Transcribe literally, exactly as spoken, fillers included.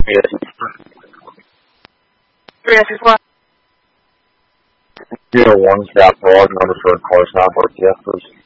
three six one. Zero one, Cap Broad, number for car stop or T F, please.